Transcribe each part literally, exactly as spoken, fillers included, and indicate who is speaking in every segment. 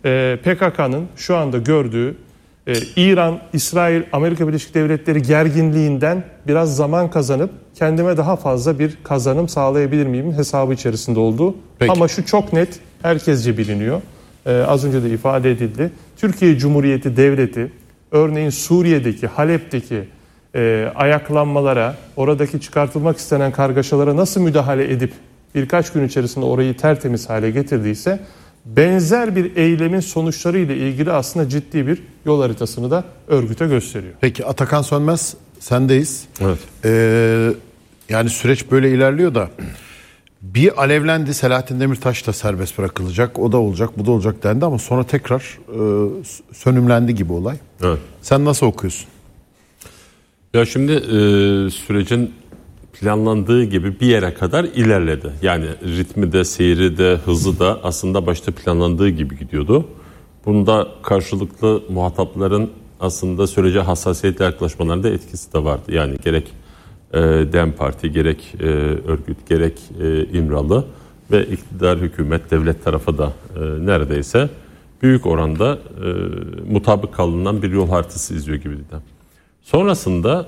Speaker 1: e, P K K'nın şu anda gördüğü e, İran, İsrail, Amerika Birleşik Devletleri gerginliğinden biraz zaman kazanıp kendime daha fazla bir kazanım sağlayabilir miyim hesabı içerisinde olduğu. Peki. Ama şu çok net, herkesce biliniyor. Ee, az önce de ifade edildi. Türkiye Cumhuriyeti Devleti örneğin Suriye'deki, Halep'teki e, ayaklanmalara, oradaki çıkartılmak istenen kargaşalara nasıl müdahale edip birkaç gün içerisinde orayı tertemiz hale getirdiyse benzer bir eylemin sonuçları ile ilgili aslında ciddi bir yol haritasını da örgüte gösteriyor.
Speaker 2: Peki Atakan Sönmez, sendeyiz.
Speaker 3: Evet.
Speaker 2: Ee, yani süreç böyle ilerliyor da bir alevlendi, Selahattin Demirtaş da serbest bırakılacak, o da olacak, bu da olacak dendi ama sonra tekrar e, sönümlendi gibi olay.
Speaker 3: Evet.
Speaker 2: Sen nasıl okuyorsun?
Speaker 3: Ya şimdi e, sürecin planlandığı gibi bir yere kadar ilerledi. Yani ritmi de, seyri de, hızı da aslında başta planlandığı gibi gidiyordu. Bunda karşılıklı muhatapların aslında sürece hassasiyetle yaklaşmalarında etkisi de vardı. Yani gerek e, DEM Parti, gerek e, örgüt, gerek e, İmralı ve iktidar, hükümet, devlet tarafı da e, neredeyse büyük oranda e, mutabık kalınan bir yol haritası izliyor gibiydi. Sonrasında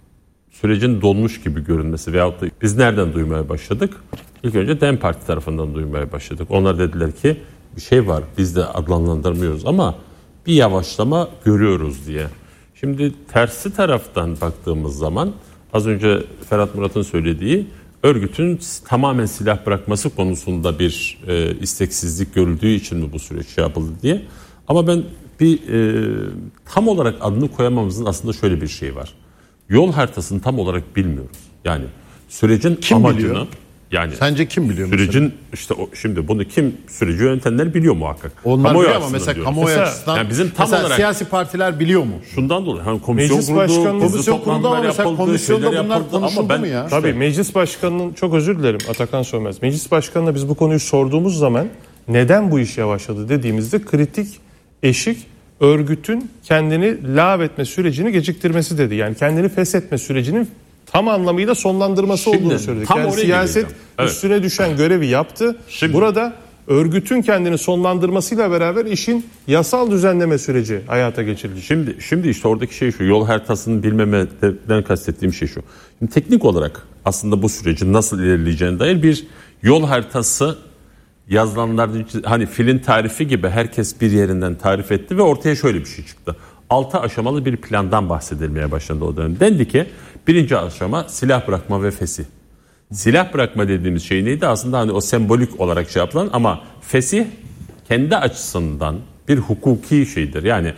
Speaker 3: sürecin donmuş gibi görünmesi veyahut da biz nereden duymaya başladık? İlk önce DEM Parti tarafından duymaya başladık. Onlar dediler ki bir şey var, biz de adlandırmıyoruz ama bir yavaşlama görüyoruz diye. Şimdi tersi taraftan baktığımız zaman az önce Ferhat Murat'ın söylediği örgütün tamamen silah bırakması konusunda bir e, isteksizlik görüldüğü için mi bu süreç şey yapıldı diye. Ama ben bir e, tam olarak adını koyamamızın aslında şöyle bir şey var. Yol haritasını tam olarak bilmiyoruz. Yani sürecin
Speaker 2: kim
Speaker 3: amacını
Speaker 2: biliyor?
Speaker 3: Yani
Speaker 2: sence kim biliyor?
Speaker 3: Sürecin
Speaker 2: mesela?
Speaker 3: işte o, şimdi bunu kim süreci yönetenler biliyor muhakkak.
Speaker 2: Onlar
Speaker 3: kamuoyu
Speaker 2: biliyor ama mesela
Speaker 3: diyoruz.
Speaker 2: kamuoyu
Speaker 3: Mesela,
Speaker 2: açısından
Speaker 3: yani bizim tam
Speaker 2: mesela
Speaker 3: olarak
Speaker 2: siyasi partiler biliyor mu?
Speaker 3: Şundan dolayı hani komisyon
Speaker 1: Meclis
Speaker 3: kuruldu,
Speaker 1: başkanı-
Speaker 2: Komisyon kuruldu ama mesela komisyonda bunlar
Speaker 3: yapıldı.
Speaker 2: konuşuldu
Speaker 3: Ama ben,
Speaker 2: mu ya?
Speaker 1: Tabii meclis başkanının, çok özür dilerim Atakan Sönmez. Meclis başkanına biz bu konuyu sorduğumuz zaman neden bu iş yavaşladı dediğimizde kritik eşik örgütün kendini lağvetme sürecini geciktirmesi dedi. Yani kendini feshetme sürecinin tam anlamıyla sonlandırması
Speaker 3: Şimdi,
Speaker 1: olduğunu söyledi.
Speaker 3: tam
Speaker 1: Yani
Speaker 3: oraya
Speaker 1: siyaset
Speaker 3: geleceğim. Evet.
Speaker 1: üstüne düşen görevi yaptı.
Speaker 3: Şimdi-
Speaker 1: Burada örgütün kendini sonlandırmasıyla beraber işin yasal düzenleme süreci hayata geçirildi.
Speaker 3: Şimdi şimdi işte oradaki şey şu, yol haritasını bilmemeden kastettiğim şey şu. Şimdi teknik olarak aslında bu sürecin nasıl ilerleyeceğine dair bir yol haritası yazılanlardan hani filin tarifi gibi herkes bir yerinden tarif etti ve ortaya şöyle bir şey çıktı. Altı aşamalı bir plandan bahsedilmeye başlandı o dönem. Dendi ki birinci aşama silah bırakma ve fesih. Silah bırakma dediğimiz şey neydi? Aslında hani o sembolik olarak şey yapılan ama fesih kendi açısından bir hukuki şeydir. Yani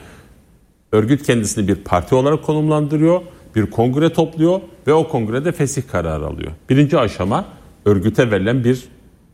Speaker 3: örgüt kendisini bir parti olarak konumlandırıyor, bir kongre topluyor ve o kongrede fesih kararı alıyor. Birinci aşama örgüte verilen bir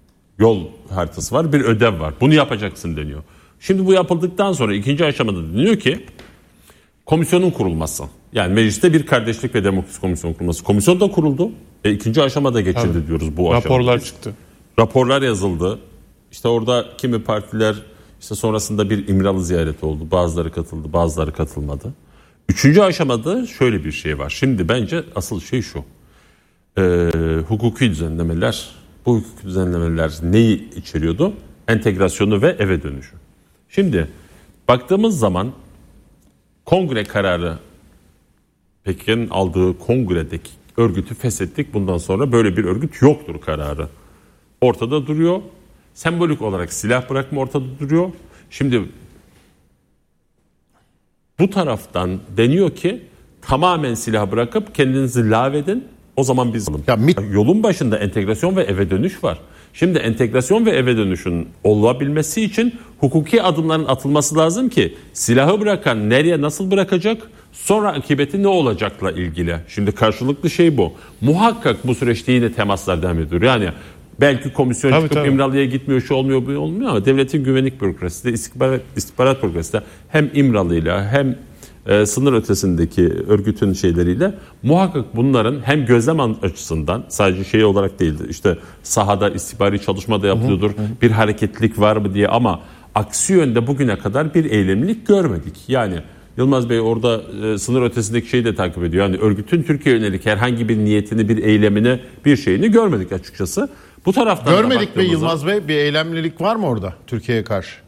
Speaker 3: yol haritası var, bir ödev var. Bunu yapacaksın deniyor. Şimdi bu yapıldıktan sonra ikinci aşamada deniyor ki komisyonun kurulması. Yani mecliste bir kardeşlik ve demokrasi komisyonu kurulması. Komisyon da kuruldu. E, ikinci aşamada geçildi Tabii. diyoruz bu aşamada.
Speaker 1: Raporlar çıktı.
Speaker 3: Raporlar yazıldı. İşte orada kimi partiler işte sonrasında bir İmralı ziyareti oldu. Bazıları katıldı, bazıları katılmadı. Üçüncü aşamada şöyle bir şey var. Şimdi bence asıl şey şu. Ee, hukuki düzenlemeler. Bu hukuki düzenlemeler neyi içeriyordu? Entegrasyonu ve eve dönüşü. Şimdi baktığımız zaman kongre kararı, P K K'nın aldığı kongredeki örgütü feshettik. Bundan sonra böyle bir örgüt yoktur kararı. Ortada duruyor. Sembolik olarak silah bırakma ortada duruyor. Şimdi bu taraftan deniyor ki tamamen silah bırakıp kendinizi lağvedin. O zaman biz
Speaker 2: Ya, mit-
Speaker 3: yolun başında entegrasyon ve eve dönüş var. Şimdi entegrasyon ve eve dönüşün olabilmesi için hukuki adımların atılması lazım ki silahı bırakan nereye nasıl bırakacak, sonra akıbeti ne olacakla ilgili. Şimdi karşılıklı şey bu. Muhakkak bu süreçte yine temaslar devam ediyor. Yani belki komisyon
Speaker 1: tabii,
Speaker 3: çıkıp
Speaker 1: tabii.
Speaker 3: İmralı'ya gitmiyor, şu olmuyor, bu olmuyor ama devletin güvenlik bürokrasisi de istihbarat, istihbarat bürokrasisi de hem İmralı'yla hem e, sınır ötesindeki örgütün şeyleriyle muhakkak bunların hem gözlem açısından sadece şey olarak değildi. İşte sahada istihbari çalışma da yapılıyordur. Hı hı. Bir hareketlilik var mı diye ama aksi yönde bugüne kadar bir eylemlilik görmedik. Yani Yılmaz Bey orada e, sınır ötesindeki şeyi de takip ediyor. Yani örgütün Türkiye yönelik herhangi bir niyetini, bir eylemini, bir şeyini görmedik açıkçası. Bu taraftan
Speaker 2: görmedik mi Yılmaz Bey? Bir eylemlilik var mı orada Türkiye'ye karşı?